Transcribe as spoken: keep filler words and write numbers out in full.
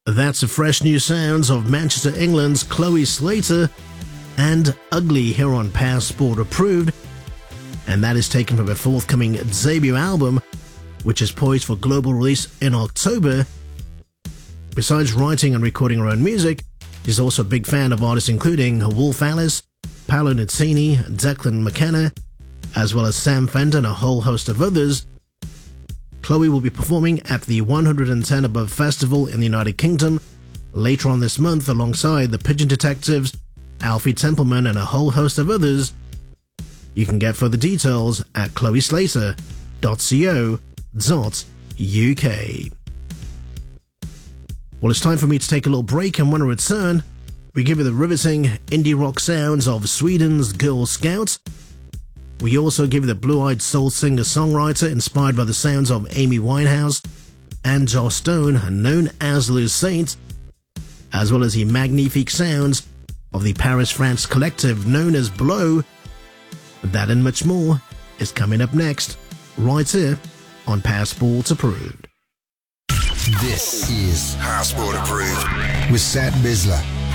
That's the fresh new sounds of Manchester, England's Chloe Slater and Ugly here on Passport Approved. And that is taken from her forthcoming debut album, which is poised for global release in October. Besides writing and recording her own music, she's also a big fan of artists including Wolf Alice, Paolo Nutini, Declan McKenna, as well as Sam Fender and a whole host of others. Chloe will be performing at the one hundred ten Above Festival in the United Kingdom later on this month alongside the Pigeon Detectives, Alfie Templeman and a whole host of others. You can get further details at chloe slater dot co dot u k. Well, it's time for me to take a little break, and when I return, we give you the riveting indie rock sounds of Sweden's Girl Scouts. We also give you the blue-eyed soul singer-songwriter inspired by the sounds of Amy Winehouse and Joss Stone, known as Les Saints, as well as the magnifique sounds of the Paris, France collective known as Blow. That and much more is coming up next, right here on Passport Approved. This is Passport Approved with Sat Bisler.